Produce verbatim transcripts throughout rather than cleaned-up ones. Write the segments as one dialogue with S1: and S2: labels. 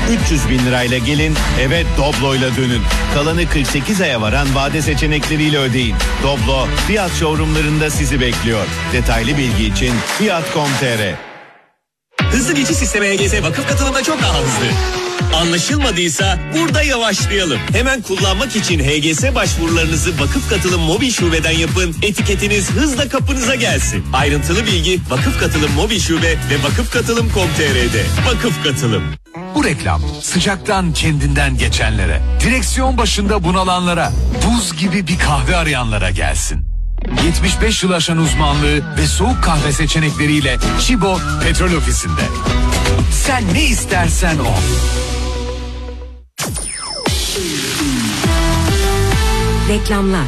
S1: üç yüz bin lirayla gelin, eve Doblo'yla dönün. Kalanı kırk sekiz aya varan vade seçenekleriyle ödeyin. Doblo, Fiyat showroomlarında sizi bekliyor. Detaylı bilgi için fiyat nokta com nokta tr.
S2: Hızlı geçiş sistemi H G S vakıf katılımda çok daha hızlı. Anlaşılmadıysa burada yavaşlayalım. Hemen kullanmak için H G S başvurularınızı Vakıf Katılım mobil şubeden yapın. Etiketiniz hızla kapınıza gelsin. Ayrıntılı bilgi Vakıf Katılım mobil şube ve vakıf katılım nokta com nokta tr'de. Vakıf Katılım.
S3: Bu reklam sıcaktan kendinden geçenlere, direksiyon başında bunalanlara, buz gibi bir kahve arayanlara gelsin. yetmiş beş yıl aşan uzmanlığı ve soğuk kahve seçenekleriyle Çibo Petrol Ofisi'nde. Sen ne istersen o.
S4: Reklamlar.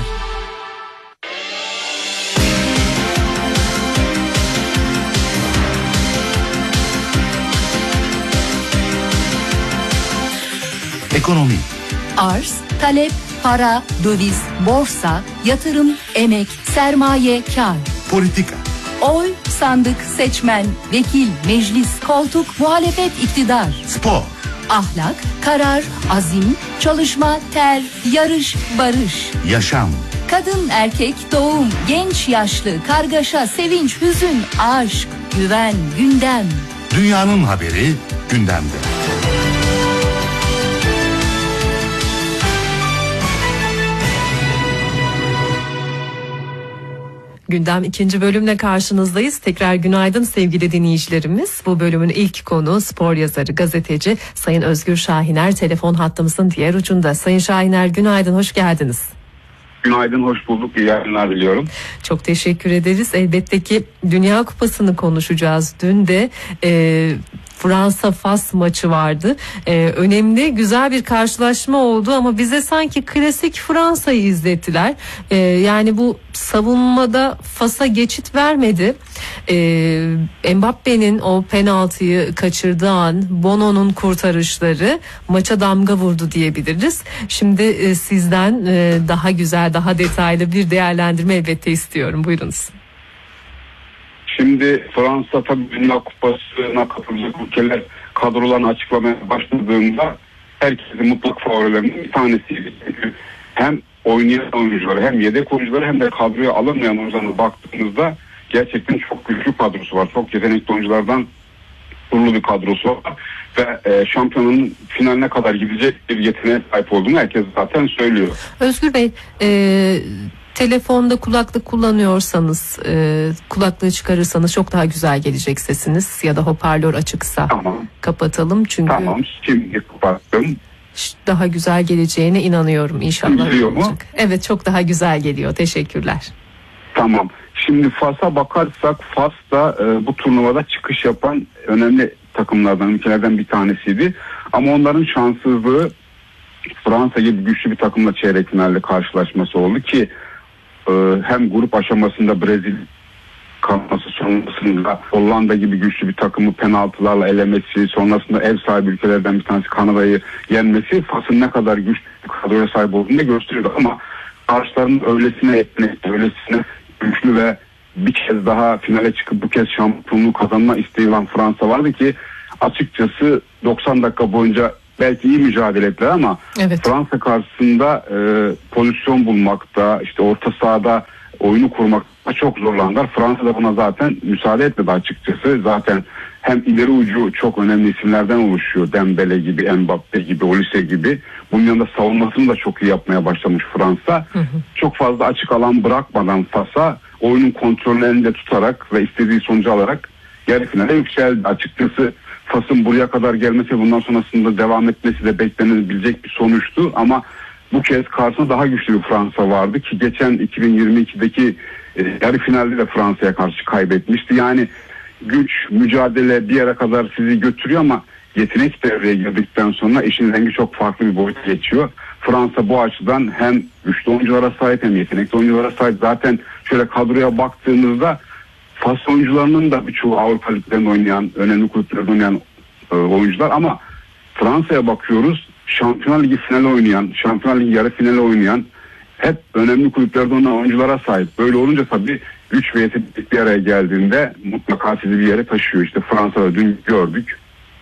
S5: Ekonomi.
S6: Arz, talep, para, döviz, borsa, yatırım, emek, sermaye, kar.
S5: Politika.
S6: Oy, sandık, seçmen, vekil, meclis, koltuk, muhalefet, iktidar.
S5: Spor.
S6: Ahlak, karar, azim, çalışma, ter, yarış, barış.
S5: Yaşam.
S6: Kadın, erkek, doğum, genç, yaşlı, kargaşa, sevinç, hüzün, aşk, güven, gündem.
S5: Dünyanın haberi gündemde.
S7: Gündem ikinci bölümle karşınızdayız. Tekrar günaydın sevgili dinleyicilerimiz. Bu bölümün ilk konu spor yazarı, gazeteci Sayın Özgür Şahiner. Telefon hattımızın diğer ucunda. Sayın Şahiner günaydın, hoş geldiniz.
S8: Günaydın, hoş bulduk. İyi yayınlar diliyorum.
S7: Çok teşekkür ederiz. Elbette ki Dünya Kupası'nı konuşacağız. Dün de e, Fransa-Fas maçı vardı. Ee, önemli, güzel bir karşılaşma oldu ama bize sanki klasik Fransa'yı izlettiler. Ee, yani bu savunmada Fas'a geçit vermedi. Ee, Mbappe'nin o penaltıyı kaçırdığı an, Bono'nun kurtarışları maça damga vurdu diyebiliriz. Şimdi e, sizden e, daha güzel, daha detaylı bir değerlendirme elbette istiyorum. Buyurunuz.
S8: Şimdi Fransa tabii Dünya Kupası'na katılacak ülkeler kadrolarını açıklamaya başladığında herkesin mutlak favorilerinden bir tanesiydi. Çünkü hem oynayan oyuncuları hem yedek oyuncuları hem de kadroya alınmayan oyuncularına baktığımızda gerçekten çok güçlü kadrosu var. Çok yetenekli oyunculardan kurulu bir kadrosu var. Ve e, şampiyonun finaline kadar gidecek bir yeteneğe sahip olduğunu herkes zaten söylüyor.
S7: Özgür Bey, e, telefonda kulaklık kullanıyorsanız, e, kulaklığı çıkarırsanız çok daha güzel gelecek sesiniz, ya da hoparlör açıksa
S8: tamam.
S7: Kapatalım çünkü.
S8: Tamam, şimdi kapattım.
S7: Daha güzel geleceğine inanıyorum inşallah.
S8: Geliyor mu?
S7: Evet, çok daha güzel geliyor. Teşekkürler.
S8: Tamam. Şimdi Fas'a bakarsak, Fas da e, bu turnuvada çıkış yapan önemli takımlardan, ülkelerden bir tanesiydi. Ama onların şanssızlığı Fransa gibi güçlü bir takımla çeyrek finalde karşılaşması oldu ki e, hem grup aşamasında Brezilya kalması, sonrasında Hollanda gibi güçlü bir takımı penaltılarla elemesi, sonrasında ev sahibi ülkelerden bir tanesi Kanada'yı yenmesi Fas'ın ne kadar güçlü bir kadroya sahip olduğunu da gösteriyordu. Ama karşılarının öylesine yetenekli, öylesine güçlü ve bir kez daha finale çıkıp bu kez şampiyonluğu kazanma isteği olan Fransa vardı ki açıkçası doksan dakika boyunca belki iyi mücadele ettiler ama evet, Fransa karşısında e, pozisyon bulmakta, işte orta sahada oyunu kurmakta çok zorlandılar. Fransa da buna zaten müsaade etmedi açıkçası. Zaten hem ileri ucu çok önemli isimlerden oluşuyor. Dembele gibi, Mbappe gibi, Olise gibi. Bunun yanında savunmasını da çok iyi yapmaya başlamış Fransa. Hı hı. Çok fazla açık alan bırakmadan Fas'a oyunun kontrolünü elinde tutarak ve istediği sonucu alarak yarı finale yükseldi. Açıkçası Fas'ın buraya kadar gelmesi, bundan sonrasında devam etmesi de beklenebilecek bir sonuçtu. Ama bu kez karşısında daha güçlü bir Fransa vardı ki geçen iki bin yirmi ikideki e, yarı finalde de Fransa'ya karşı kaybetmişti. Yani güç, mücadele bir yere kadar sizi götürüyor ama yetenek devreye girdikten sonra işin rengi çok farklı bir boyuta geçiyor. Fransa bu açıdan hem güçlü oyunculara sahip hem yetenekli oyunculara sahip. Zaten şöyle kadroya baktığımızda Fas oyuncularının da birçoğu Avrupa Liglerinde oynayan, önemli kulüplerde oynayan e, oyuncular ama Fransa'ya bakıyoruz, Şampiyonlar Ligi finali oynayan, Şampiyonlar Ligi yarı finali oynayan, hep önemli kulüplerde oynayan oyunculara sahip. Böyle olunca tabii güç ve yetenek bir araya geldiğinde mutlaka sizi bir yere taşıyor. İşte Fransa'da dün gördük.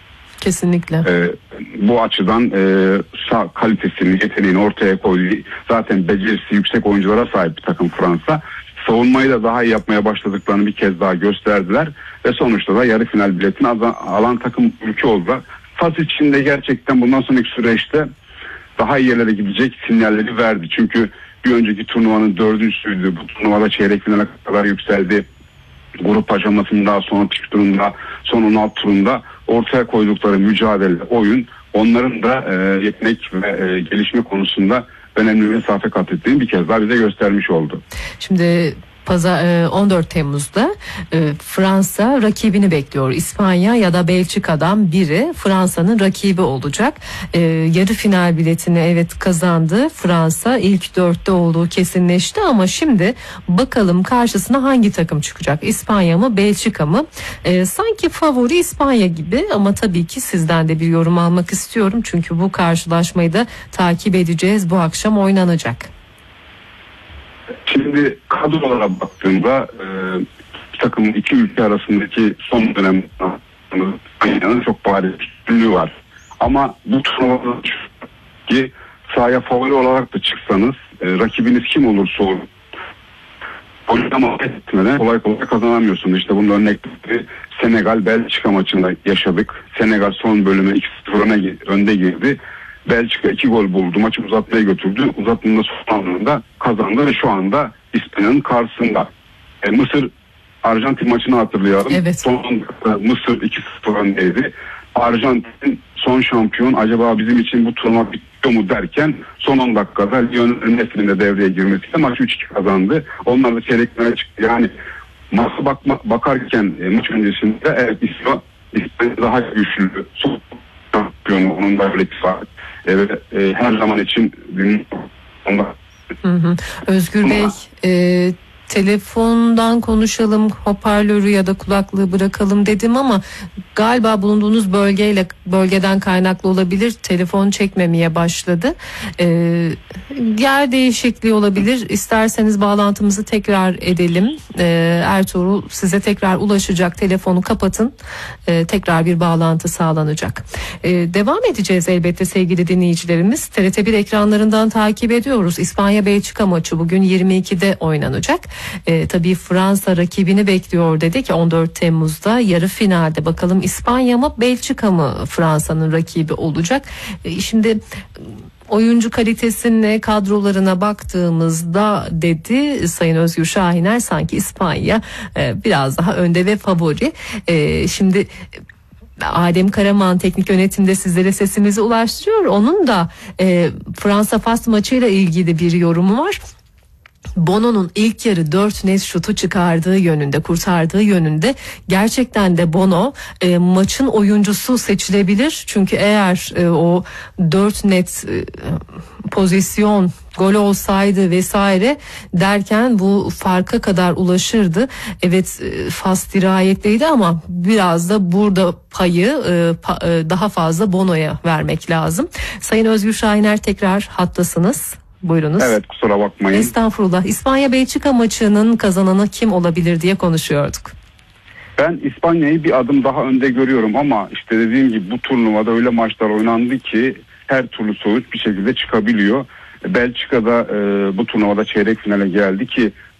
S7: Kesinlikle.
S8: E, bu açıdan e, sağ kalitesini, yeteneğini ortaya koydu. Zaten becerisi yüksek oyunculara sahip bir takım Fransa. Savunmayı da daha iyi yapmaya başladıklarını bir kez daha gösterdiler. Ve sonuçta da yarı final biletini alan takım ülke oldu. Fas için de gerçekten bundan sonraki süreçte daha iyi yerlere gidecek sinyalleri verdi. Çünkü bir önceki turnuvanın dördüncüsüydü. Bu turnuvada çeyrek finale kadar yükseldi. Grup aşamasında, son ilk turunda, son on altı turunda ortaya koydukları mücadele, oyun onların da e, yetenek ve e, gelişme konusunda önemli bir mesafe kat ettiğini bir kez daha bize göstermiş oldu.
S7: Şimdi Pazar, on dört Temmuz'da e, Fransa rakibini bekliyor. İspanya ya da Belçika'dan biri Fransa'nın rakibi olacak. E, yarı final biletini evet kazandı. Fransa ilk dörtte olduğu kesinleşti ama şimdi bakalım karşısına hangi takım çıkacak? İspanya mı, Belçika mı? E, sanki favori İspanya gibi ama tabii ki sizden de bir yorum almak istiyorum. Çünkü bu karşılaşmayı da takip edeceğiz. Bu akşam oynanacak.
S8: Şimdi kadrolara baktığımda e, takımın iki ülke arasındaki son dönem İspanya'nın çok bariz üstünlüğü var. Ama bu turnuvada ki sahaya favori olarak da çıksanız e, rakibiniz kim olursa olur oynama etmeden kolay kolay kazanamıyorsunuz. İşte bunun örnekleri Senegal Belçika maçında yaşadık. Senegal son bölüme iki sıfır önde girdi. Belçika iki gol buldu. Maçı uzatmaya götürdü. Uzatmanın son anında kazandı ve şu anda İspanya'nın karşısında. E, Mısır Arjantin maçını hatırlayalım. Evet. Son dakika Mısır iki sıfır öndeydi. Arjantin son şampiyon, acaba bizim için bu turnuva bitiyor mu derken son on dakikada Lionel Messi'nin de devreye girmesiyle maç üç iki kazandı. Onlar da çeyreklere çıktı. Yani maça bakma, bakarken e, maç öncesinde evet İspanya, İspanya daha güçlü. Son şampiyonu, onun da öyle bir var. Evet, e, her zaman için
S7: hı hı. Özgür Bey, e, telefondan konuşalım, hoparlörü ya da kulaklığı bırakalım dedim ama galiba bulunduğunuz bölgeyle bölgeden kaynaklı olabilir. Telefon çekmemeye başladı. Ee, yer değişikliği olabilir. İsterseniz bağlantımızı tekrar edelim. Ee, Ertuğrul size tekrar ulaşacak. Telefonu kapatın. Ee, tekrar bir bağlantı sağlanacak. Ee, devam edeceğiz elbette sevgili dinleyicilerimiz. T R T bir ekranlarından takip ediyoruz. İspanya-Belçika maçı bugün yirmi ikide oynanacak. Ee, tabii Fransa rakibini bekliyor dedik on dört Temmuz'da yarı finalde. Bakalım İspanya mı Belçika mı Fransa'nın rakibi olacak? Ee, şimdi oyuncu kalitesine, kadrolarına baktığımızda dedi Sayın Özgür Şahiner, sanki İspanya e, biraz daha önde ve favori. E, şimdi Adem Karaman teknik yönetimde sizlere sesimizi ulaştırıyor. Onun da e, Fransa-Fas maçıyla ilgili bir yorumu var. Bono'nun ilk yarı dört net şutu çıkardığı yönünde, kurtardığı yönünde. Gerçekten de Bono e, maçın oyuncusu seçilebilir. Çünkü eğer e, o dört net e, pozisyon gol olsaydı vesaire derken bu farka kadar ulaşırdı. Evet, e, Fas dirayetliydi ama biraz da burada payı e, pa, e, daha fazla Bono'ya vermek lazım. Sayın Özgür Şahiner, tekrar hattasınız. Buyurunuz.
S8: Evet, kusura bakmayın.
S7: Estağfurullah. İspanya-Belçika maçının kazananı kim olabilir diye konuşuyorduk.
S8: Ben İspanya'yı bir adım daha önde görüyorum ama işte dediğim gibi bu turnuvada öyle maçlar oynandı ki her türlü sonuç bir şekilde çıkabiliyor. Belçika'da e, bu turnuvada çeyrek finale geldi ki